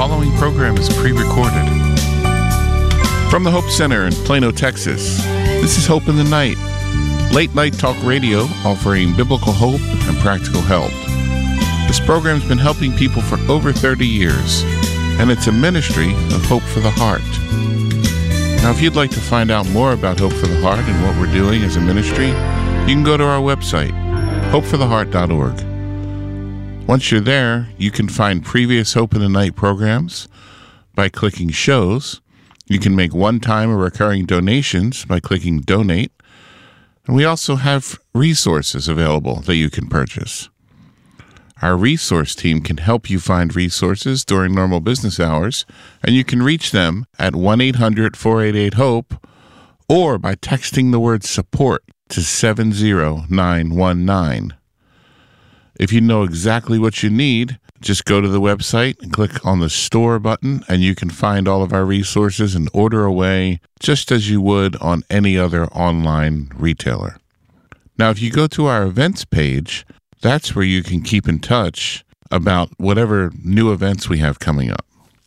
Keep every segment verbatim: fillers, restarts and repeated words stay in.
following program is pre-recorded. From the Hope Center in Plano, Texas, this is Hope in the Night, late night talk radio offering biblical hope and practical help. This program's been helping people for over thirty years, and it's a ministry of Hope for the Heart. Now, if you'd like to find out more about Hope for the Heart and what we're doing as a ministry, you can go to our website, hope for the heart dot org. Once you're there, you can find previous Hope in the Night programs by clicking Shows. You can make one-time or recurring donations by clicking Donate. And we also have resources available that you can purchase. Our resource team can help you find resources during normal business hours, and you can reach them at one eight hundred four eight eight HOPE or by texting the word SUPPORT to seven zero nine one nine. If you know exactly what you need, just go to the website and click on the Store button, and you can find all of our resources and order away just as you would on any other online retailer. Now, if you go to our events page, that's where you can keep in touch about whatever new events we have coming up.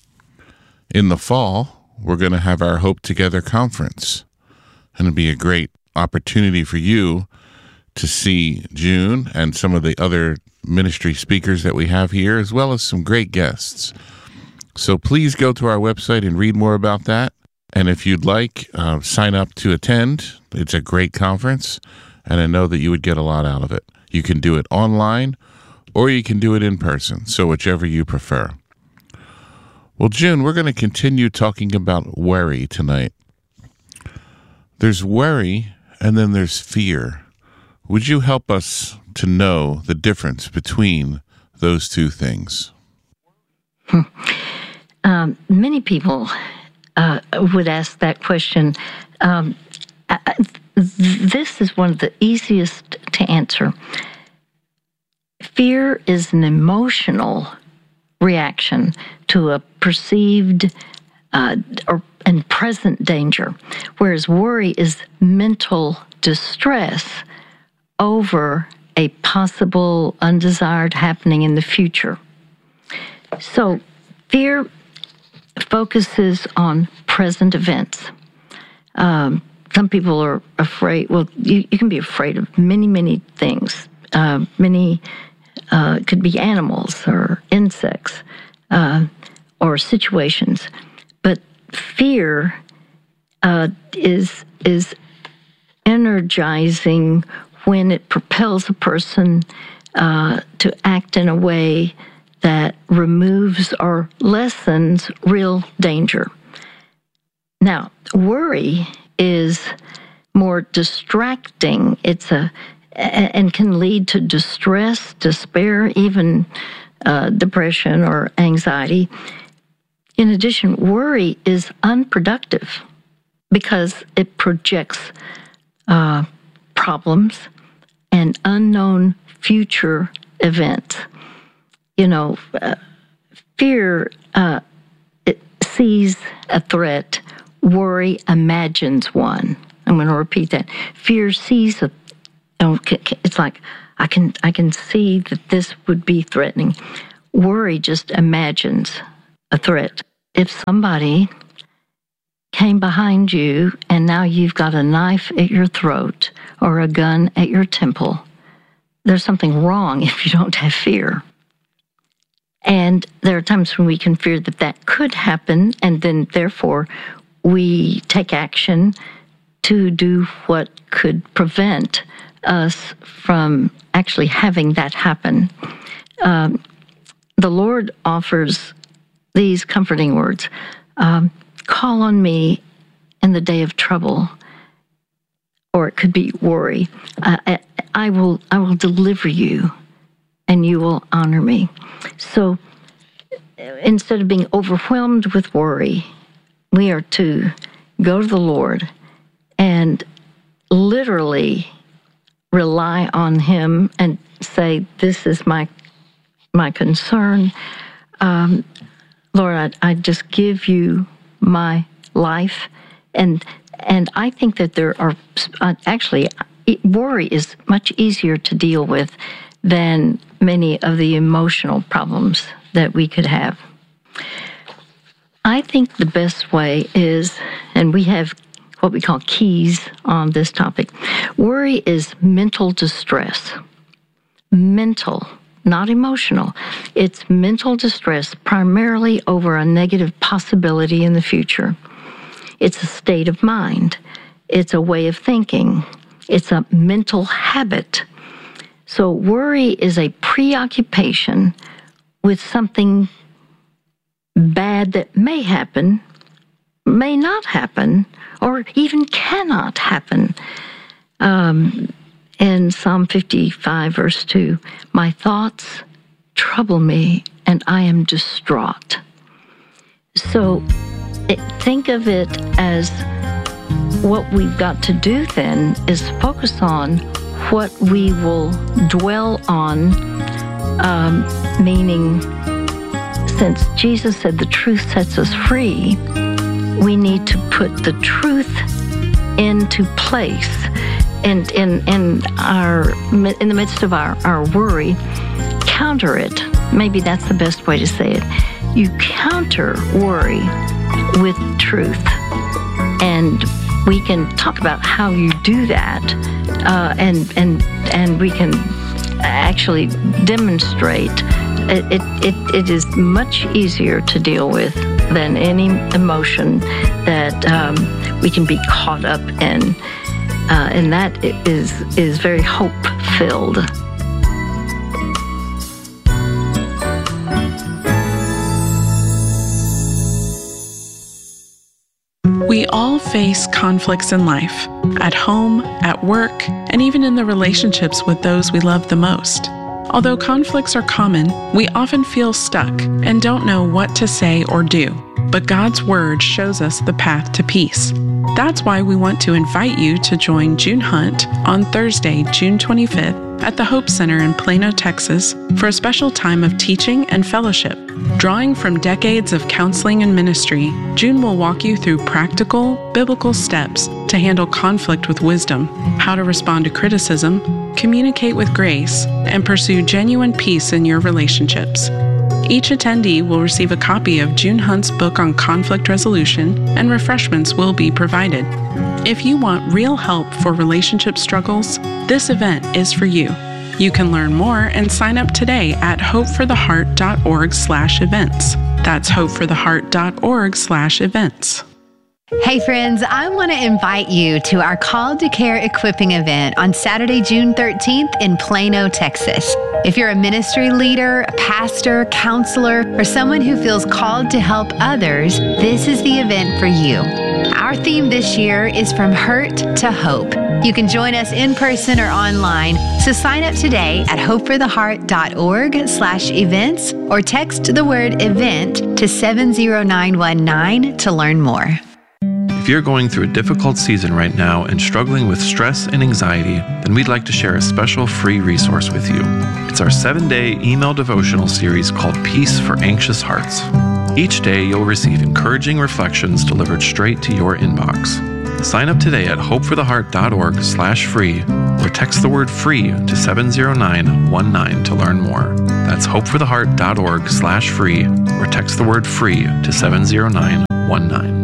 In the fall, we're going to have our Hope Together conference, and it'll be a great opportunity for you to see June and some of the other ministry speakers that we have here, as well as some great guests. So please go to our website and read more about that. And if you'd like, uh, sign up to attend. It's a great conference, and I know that you would get a lot out of it. You can do it online, or you can do it in person, so whichever you prefer. Well, June, we're going to continue talking about worry tonight. There's worry, and then there's fear. Would you help us to know the difference between those two things? Hmm. Um, many people uh, would ask that question. Um, I, this is one of the easiest to answer. Fear is an emotional reaction to a perceived uh, or and present danger, whereas worry is mental distress over a possible undesired happening in the future. So fear focuses on present events. Um, some people are afraid, well, you, you can be afraid of many, many things. Uh, many, uh, could be animals or insects uh, or situations. But fear uh, is is energizing when it propels a person uh, to act in a way that removes or lessens real danger. Now, worry is more distracting. It's a and can lead to distress, despair, even uh, depression or anxiety. In addition, worry is unproductive because it projects uh, problems and unknown future events. You know, uh, fear uh, it sees a threat. Worry imagines one. I'm going to repeat that. Fear sees a. It's like I can I can see that this would be threatening. Worry just imagines a threat. If somebody came behind you and now you've got a knife at your throat or a gun at your temple, there's something wrong if you don't have fear. And there are times when we can fear that that could happen, and then therefore we take action to do what could prevent us from actually having that happen. Um, the Lord offers these comforting words. Um, Call on me in the day of trouble, or it could be worry. Uh, I, I will, I will deliver you, and you will honor me. So, instead of being overwhelmed with worry, we are to go to the Lord and literally rely on Him and say, "This is my my concern, um, Lord. I, I just give you my life." And and I think that there are uh, actually worry is much easier to deal with than many of the emotional problems that we could have. I think the best way is, and we have what we call keys on this topic. Worry is mental distress. Mental, not emotional. It's mental distress primarily over a negative possibility in the future. It's a state of mind. It's a way of thinking. It's a mental habit. So worry is a preoccupation with something bad that may happen, may not happen, or even cannot happen. Um, in Psalm fifty-five, verse two, my thoughts trouble me and I am distraught. So it, think of it as what we've got to do then is focus on what we will dwell on, um, meaning since Jesus said the truth sets us free, we need to put the truth into place. And in in our in the midst of our, our worry, counter it. Maybe that's the best way to say it. You counter worry with truth. And we can talk about how you do that, uh, and and and we can actually demonstrate. It, it it it is much easier to deal with than any emotion that um, we can be caught up in, uh, and that is is very hope-filled. We all face conflicts in life, at home, at work, and even in the relationships with those we love the most. Although conflicts are common, we often feel stuck and don't know what to say or do. But God's Word shows us the path to peace. That's why we want to invite you to join June Hunt on Thursday, June twenty-fifth, at the Hope Center in Plano, Texas, for a special time of teaching and fellowship. Drawing from decades of counseling and ministry, June will walk you through practical, biblical steps to handle conflict with wisdom, how to respond to criticism, communicate with grace, and pursue genuine peace in your relationships. Each attendee will receive a copy of June Hunt's book on conflict resolution, and refreshments will be provided. If you want real help for relationship struggles, this event is for you. You can learn more and sign up today at hopefortheheart.org slash events. That's hopefortheheart.org slash events. Hey friends, I want to invite you to our Called to Care equipping event on Saturday, June thirteenth in Plano, Texas. If you're a ministry leader, a pastor, counselor, or someone who feels called to help others, this is the event for you. Our theme this year is From Hurt to Hope. You can join us in person or online, so sign up today at hopefortheheart.org slash events or text the word event to seven zero nine one nine to learn more. If you're going through a difficult season right now and struggling with stress and anxiety, then we'd like to share a special free resource with you. It's our seven-day email devotional series called Peace for Anxious Hearts. Each day you'll receive encouraging reflections delivered straight to your inbox. Sign up today at hopefortheheart.org slash free or text the word free to seven zero nine one nine to learn more. That's hopefortheheart.org slash free or text the word free to seven zero nine one nine.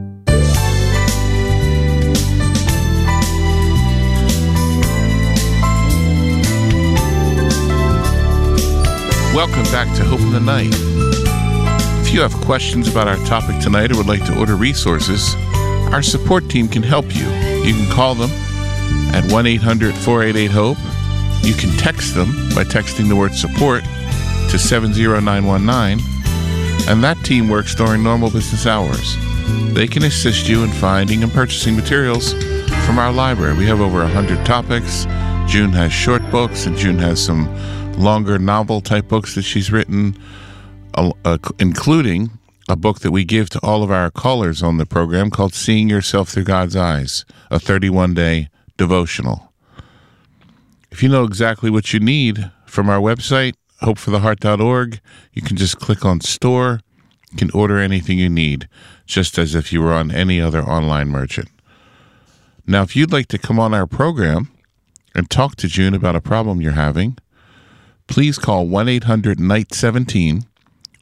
Welcome back to Hope in the Night. If you have questions about our topic tonight or would like to order resources, our support team can help you. You can call them at one eight hundred four eight eight HOPE. You can text them by texting the word support to seven zero nine one nine, and that team works during normal business hours. They can assist you in finding and purchasing materials from our library. We have over one hundred topics. June has short books, and June has some longer novel-type books that she's written, uh, uh, including a book that we give to all of our callers on the program called Seeing Yourself Through God's Eyes, a thirty-one day devotional. If you know exactly what you need from our website, hope for the heart dot org, you can just click on Store. You can order anything you need, just as if you were on any other online merchant. Now, if you'd like to come on our program and talk to June about a problem you're having, please call one eight hundred night seventeen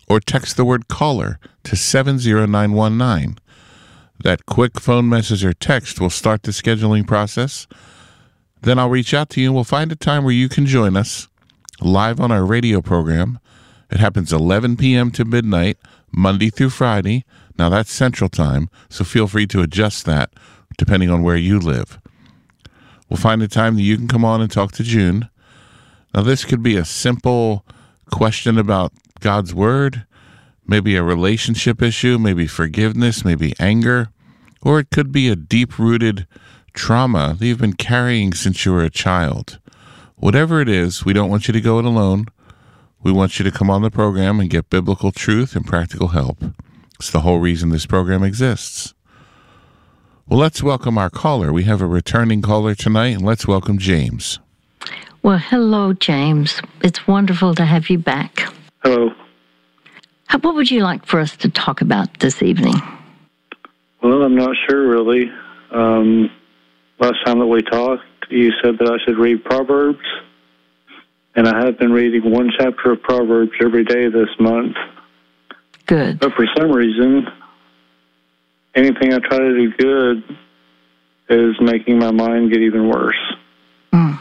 or text the word caller to seven zero nine one nine. That quick phone message or text will start the scheduling process. Then I'll reach out to you and we'll find a time where you can join us live on our radio program. It happens eleven p.m. to midnight, Monday through Friday. Now that's Central Time, so feel free to adjust that depending on where you live. We'll find a time that you can come on and talk to June. Now this could be a simple question about God's Word, maybe a relationship issue, maybe forgiveness, maybe anger, or it could be a deep-rooted trauma that you've been carrying since you were a child. Whatever it is, we don't want you to go it alone. We want you to come on the program and get biblical truth and practical help. It's the whole reason this program exists. Well, let's welcome our caller. We have a returning caller tonight, and let's welcome James. Well, hello, James. It's wonderful to have you back. Hello. How, what would you like for us to talk about this evening? Well, I'm not sure, really. Um, last time that we talked, you said that I should read Proverbs, and I have been reading one chapter of Proverbs every day this month. Good. But for some reason, anything I try to do good is making my mind get even worse. Mm.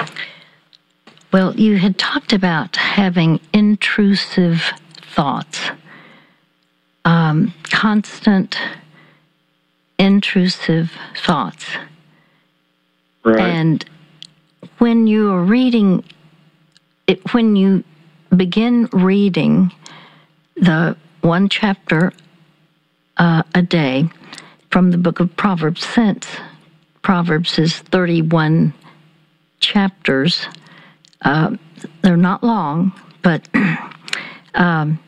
Well, you had talked about having intrusive thoughts, um, constant intrusive thoughts. Right. And when you are reading, it, when you begin reading the one chapter uh, a day from the book of Proverbs, since Proverbs is thirty-one chapters, uh, they're not long, but um,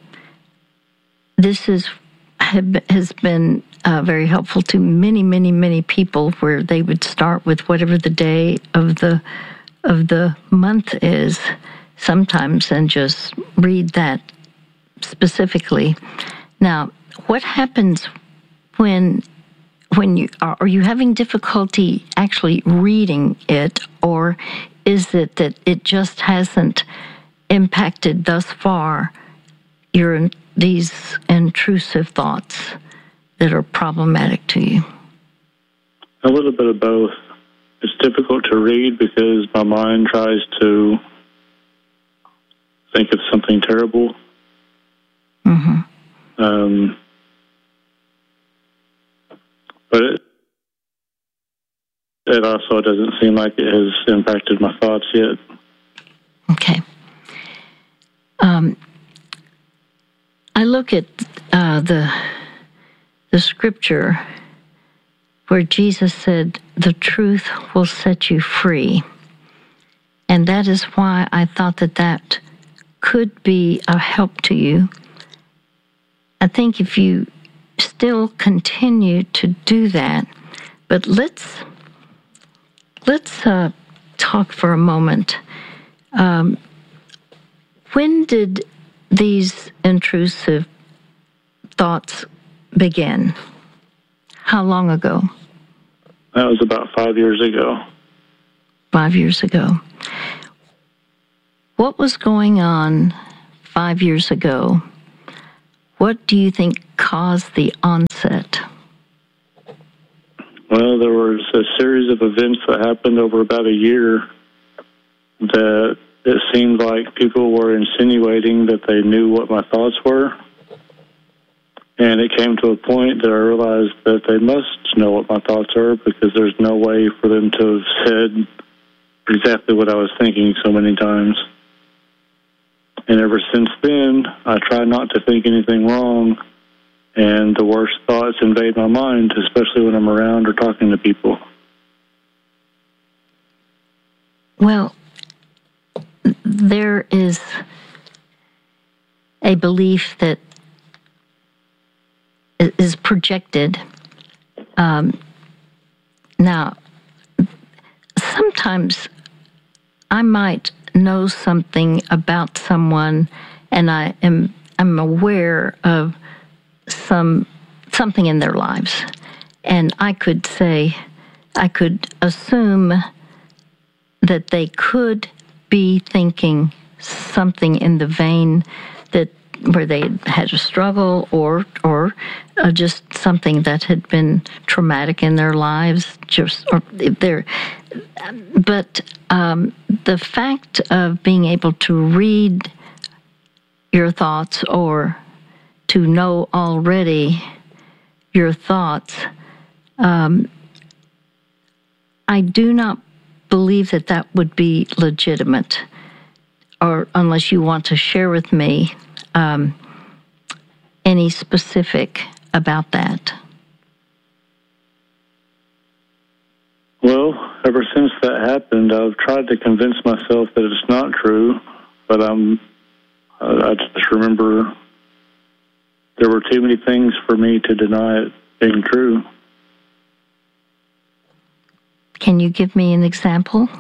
this is have, has been uh, very helpful to many, many, many people, where they would start with whatever the day of the of the month is sometimes, and just read that specifically. Now, what happens when when you are, are you having difficulty actually reading it, or is it that it just hasn't impacted thus far your these intrusive thoughts that are problematic to you? A little bit of both. It's difficult to read because my mind tries to think of something terrible. Mm-hmm. Um, but it, it also doesn't seem like it has impacted my thoughts yet. Okay. Um, I look at uh, the the scripture where Jesus said, "The truth will set you free," and that is why I thought that that could be a help to you. I think if you still continue to do that, but let's let's uh, talk for a moment. Um, when did these intrusive thoughts begin? How long ago? That was about five years ago. Five years ago. What was going on five years ago? What do you think caused the onset? Well, there was a series of events that happened over about a year that it seemed like people were insinuating that they knew what my thoughts were. And it came to a point that I realized that they must know what my thoughts are, because there's no way for them to have said exactly what I was thinking so many times. And ever since then, I try not to think anything wrong, and the worst thoughts invade my mind, especially when I'm around or talking to people. Well, there is a belief that is projected. Um, now, sometimes I might know something about someone, and I am I'm aware of some something in their lives, and I could say, I could assume that they could be thinking something in the vein that where they had a struggle or or uh, just something that had been traumatic in their lives. Just or they're, but um, the fact of being able to read your thoughts or to know already your thoughts, um, I do not believe that that would be legitimate, or unless you want to share with me um, any specific about that. Well, ever since that happened, I've tried to convince myself that it's not true, but I'm, I just remember there were too many things for me to deny it being true. Can you give me an example?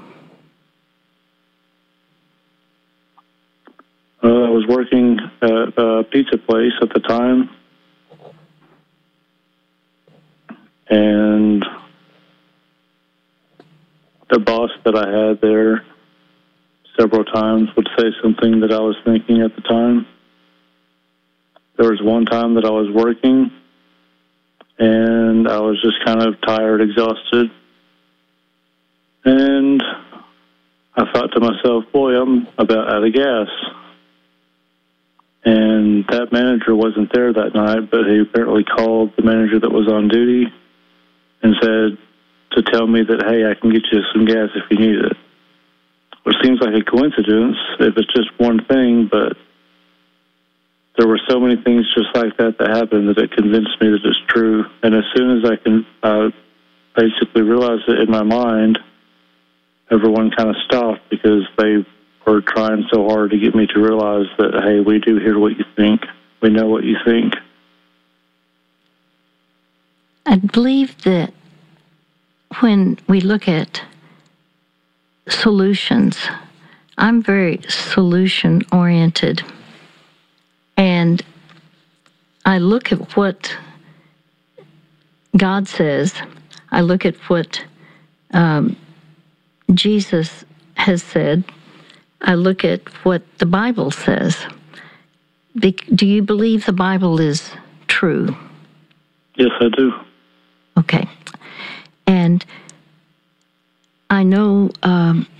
Uh, I was working at a pizza place at the time, and the boss that I had there several times would say something that I was thinking at the time. There was one time that I was working, and I was just kind of tired, exhausted, and I thought to myself, boy, I'm about out of gas. And that manager wasn't there that night, but he apparently called the manager that was on duty and said to tell me that, hey, I can get you some gas if you need it. Which seems like a coincidence if it's just one thing, but there were so many things just like that that happened that it convinced me that it's true. And as soon as I can uh, basically realize it in my mind, everyone kind of stopped because they were trying so hard to get me to realize that, hey, we do hear what you think. We know what you think. I believe that when we look at solutions, I'm very solution-oriented. And I look at what God says. I look at what um, Jesus has said. I look at what the Bible says. Be- do you believe the Bible is true? Yes, I do. Okay. And I know, um,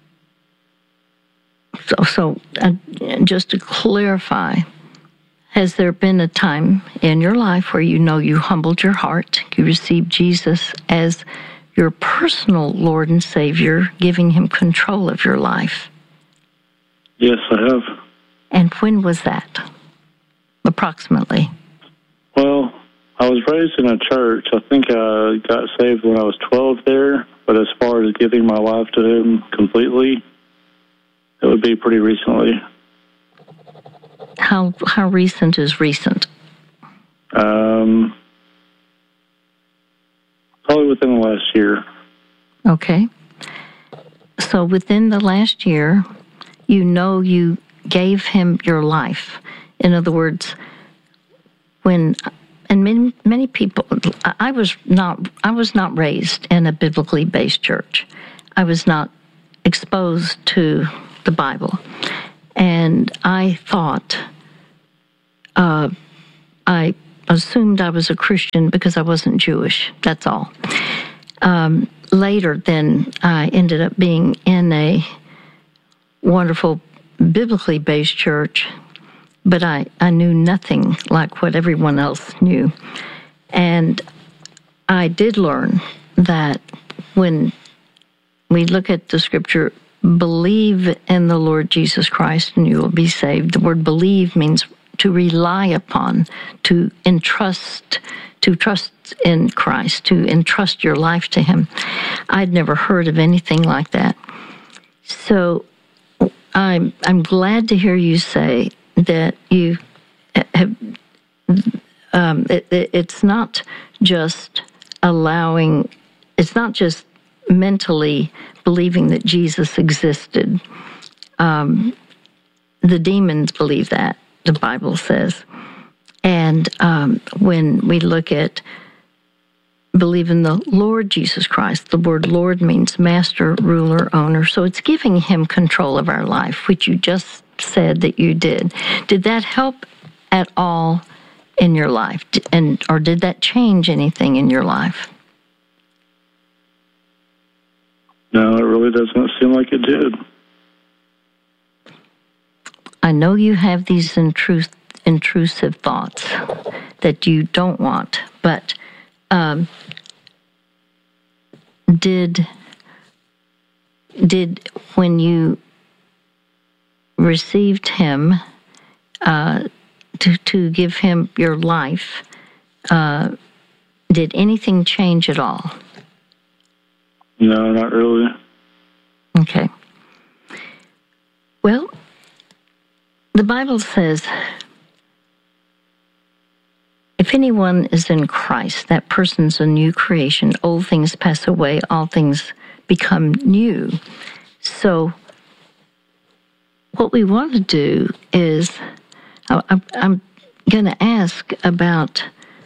so, so uh, just to clarify, has there been a time in your life where you know you humbled your heart, you received Jesus as your personal Lord and Savior, giving him control of your life? Yes, I have. And when was that, approximately? Well, I was raised in a church. I think I got saved when I was twelve there, but as far as giving my life to him completely, it would be pretty recently. How how recent is recent? Um, probably within the last year. Okay. So within the last year, you know you gave him your life. In other words, when and many many people, I was not I was not raised in a biblically based church. I was not exposed to the Bible, and I thought, uh, I assumed I was a Christian because I wasn't Jewish. That's all. Um, later, then I ended up being in a wonderful biblically based church, but I, I knew nothing like what everyone else knew. And I did learn that when we look at the scripture, believe in the Lord Jesus Christ and you will be saved. The word believe means to rely upon, to entrust, to trust in Christ, to entrust your life to him. I'd never heard of anything like that. So I'm I'm glad to hear you say that you have. Um, it, it, it's not just allowing. It's not just mentally believing that Jesus existed. Um, the demons believe that, the Bible says, and um, when we look at believe in the Lord Jesus Christ. The word Lord means master, ruler, owner. So it's giving him control of our life, which you just said that you did. Did that help at all in your life? And or did that change anything in your life? No, it really doesn't seem like it did. I know you have these intrus- intrusive thoughts that you don't want, but um, did did when you received him uh, to to give him your life, uh, did anything change at all? No, not really. Okay. Well, the Bible says, if anyone is in Christ, that person's a new creation. Old things pass away, all things become new. So what we want to do is, I, I'm going to ask about,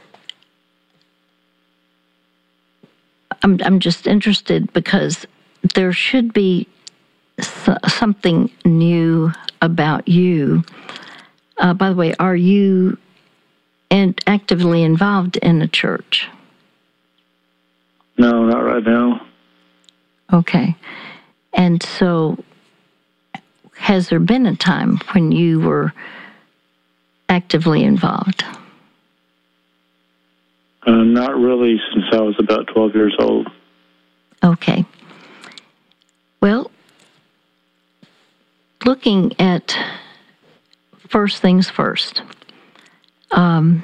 I'm, I'm just interested because there should be something new about you. Uh, by the way, are you in, actively involved in the church? No, not right now. Okay. And so, has there been a time when you were actively involved? Uh, not really, since I was about twelve years old. Okay. Well, looking at first things first, um,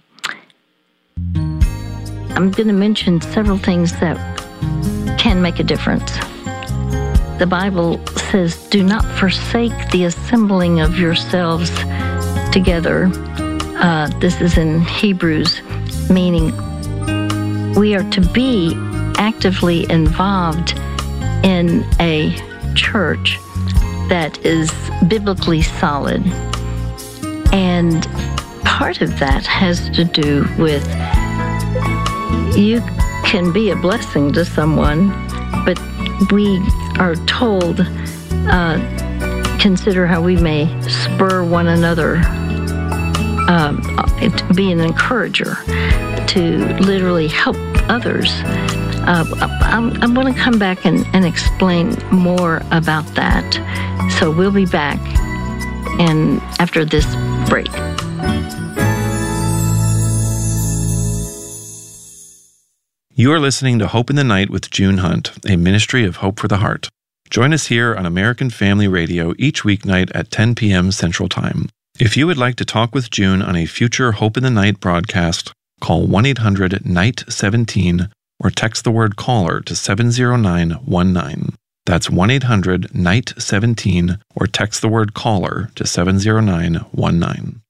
I'm going to mention several things that can make a difference. The Bible says, do not forsake the assembling of yourselves together. Uh, this is in Hebrews, meaning we are to be actively involved in a church that is biblically solid. And part of that has to do with you can be a blessing to someone, but we are told, uh, consider how we may spur one another, um, be an encourager to literally help others. Uh, I'm, I'm going to come back and, and explain more about that. So we'll be back and after this break. You are listening to Hope in the Night with June Hunt, a ministry of Hope for the Heart. Join us here on American Family Radio each weeknight at ten p.m. Central Time. If you would like to talk with June on a future Hope in the Night broadcast, call one eight hundred N I G H T seventeen or text the word CALLER to seven zero nine one nine. That's one eight hundred N I G H T seventeen or text the word CALLER to seven zero nine one nine.